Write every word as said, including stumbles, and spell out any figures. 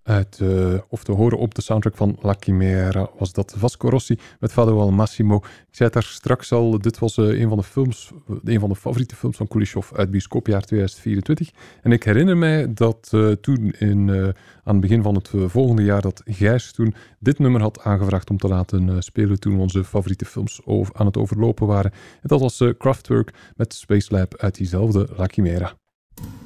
Uit, uh, of te horen op de soundtrack van La Chimera was dat Vasco Rossi met Vado al Massimo. Ik zei het daar straks al, dit was uh, een van de films, een van de favoriete films van Kuleshov uit bioscoopjaar tweeduizend vierentwintig. En ik herinner mij dat uh, toen in, uh, aan het begin van het uh, volgende jaar dat Gijs toen dit nummer had aangevraagd om te laten uh, spelen toen onze favoriete films over, aan het overlopen waren. En dat was uh, Kraftwerk met Space Lab uit diezelfde La Chimera.